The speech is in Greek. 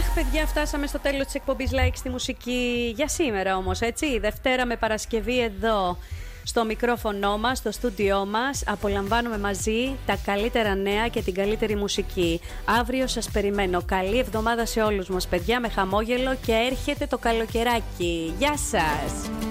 Παιδιά, φτάσαμε στο τέλος της εκπομπής Like στη μουσική για σήμερα όμως, έτσι. Δευτέρα με Παρασκευή εδώ στο μικρόφωνο μας, στο στούντιό μας. Απολαμβάνουμε μαζί τα καλύτερα νέα και την καλύτερη μουσική. Αύριο σας περιμένω. Καλή εβδομάδα σε όλους μας, παιδιά, με χαμόγελο, και έρχεται το καλοκαιράκι. Γεια σας!